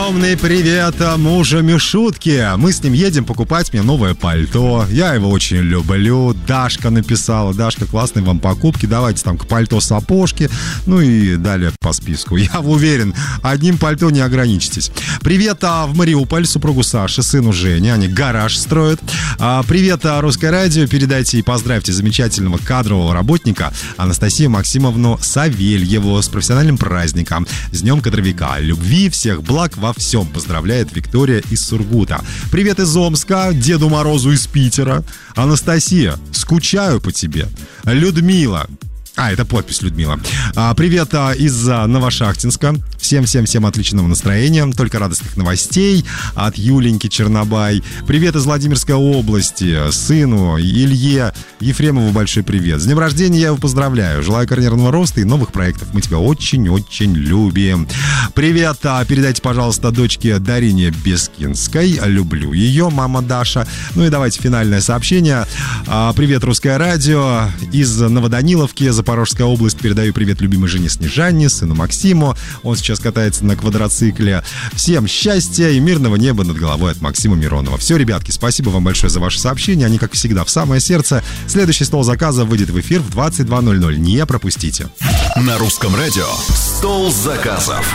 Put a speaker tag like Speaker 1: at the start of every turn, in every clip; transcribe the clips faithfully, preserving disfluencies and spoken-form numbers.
Speaker 1: Огромный привет мужу Мишутке. Мы с ним едем покупать мне новое пальто. Я его очень люблю. Дашка написала. Дашка, классные вам покупки. Давайте там к пальто сапожки. Ну и далее по списку. Я уверен, одним пальто не ограничитесь. Привет а, в Мариуполь супругу Саши, сыну Жене. Они гараж строят. А, привет, а, Русское радио. Передайте и поздравьте замечательного кадрового работника Анастасию Максимовну Савельеву с профессиональным праздником. С Днем кадровика. Любви, всех благ во всем. Поздравляет Виктория из Сургута. Привет из Омска. Деду Морозу из Питера. Анастасия, скучаю по тебе. Людмила. А, это подпись Людмила. А, привет а, из а, Новошахтинска. Всем-всем-всем отличного настроения. Только радостных новостей от Юленьки Чернобай. Привет из Владимирской области. Сыну Илье Ефремову большой привет. С днем рождения я его поздравляю. Желаю карьерного роста и новых проектов. Мы тебя очень-очень любим. Привет. А, передайте, пожалуйста, дочке Дарине Бескинской. Люблю ее, мама Даша. Ну и давайте финальное сообщение. А, привет, Русское радио. Из Новоданиловки, Запорожская область. Передаю привет любимой жене Снежане, сыну Максиму. Он сейчас катается на квадроцикле. Всем счастья и мирного неба над головой от Максима Миронова. Все, ребятки, спасибо вам большое за ваши сообщения. Они, как всегда, в самое сердце. Следующий стол заказа выйдет в эфир в двадцать два ноль ноль. Не пропустите.
Speaker 2: На Русском радио стол заказов.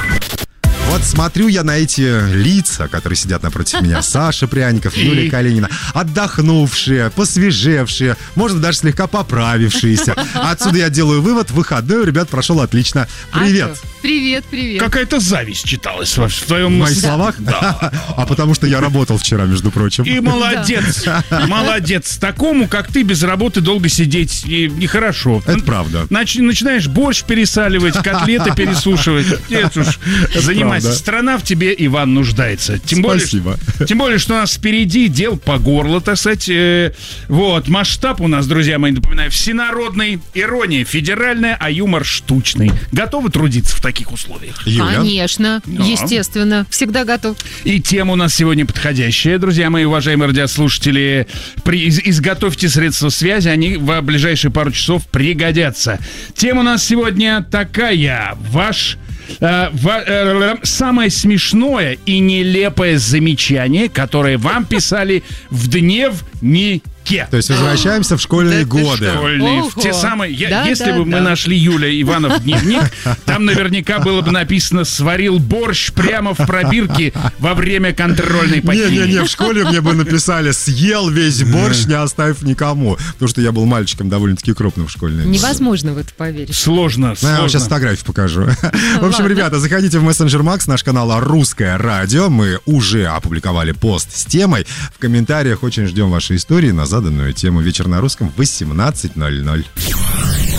Speaker 1: Вот смотрю я на эти лица, которые сидят напротив меня. Саша Пряников, Юлия Калинина. Отдохнувшие, посвежевшие, может, даже слегка поправившиеся. Отсюда я делаю вывод. Выходной у ребят прошел отлично. Привет.
Speaker 3: А привет, привет.
Speaker 4: Какая-то зависть читалась в твоем...
Speaker 1: В моих словах?
Speaker 4: Да.
Speaker 1: А потому что я работал вчера, между прочим.
Speaker 4: И молодец, молодец. Такому, как ты, без работы долго сидеть и нехорошо.
Speaker 1: Это правда.
Speaker 4: Нач- начинаешь борщ пересаливать, котлеты пересушивать. Нет уж, занимайся. Страна в тебе, Иван, нуждается. Тем
Speaker 1: Спасибо.
Speaker 4: более, тем более, что у нас впереди дел по горло, так сказать. Э, вот, масштаб у нас, друзья мои, напоминаю, всенародный. Ирония федеральная, а юмор штучный. Готовы трудиться в таких условиях?
Speaker 1: Юля?
Speaker 3: Конечно,
Speaker 4: Да.
Speaker 3: естественно. Всегда готов.
Speaker 4: И тема у нас сегодня подходящая, друзья мои, уважаемые радиослушатели. При, из, изготовьте средства связи, они в ближайшие пару часов пригодятся. Тема у нас сегодня такая. Ваш... Э, в, э, самое смешное и нелепое замечание, которое вам писали в дневнике.
Speaker 1: То есть возвращаемся в школьные
Speaker 3: Да ты
Speaker 1: годы.
Speaker 3: что?
Speaker 4: Школьные, в
Speaker 3: Ого.
Speaker 4: те самые. Я-
Speaker 3: Да,
Speaker 4: если
Speaker 3: да,
Speaker 4: бы мы
Speaker 3: да.
Speaker 4: нашли Юля Иванов дневник, там наверняка было бы написано: сварил борщ прямо в пробирке во время контрольной потери.
Speaker 1: Не-не-не, в школе мне бы написали: съел весь борщ, не оставив никому. Потому что я был мальчиком довольно-таки крупным в школьные годы.
Speaker 3: Невозможно в это поверить.
Speaker 4: Сложно,
Speaker 1: Ну, я вам сейчас
Speaker 4: сложно.
Speaker 1: фотографию покажу. В общем,
Speaker 3: Ладно.
Speaker 1: ребята, заходите в мессенджер Макс, наш канал «Русское радио». Мы уже опубликовали пост с темой. В комментариях очень ждем ваши истории на заданную тему. Вечер на русском в восемнадцать ноль ноль.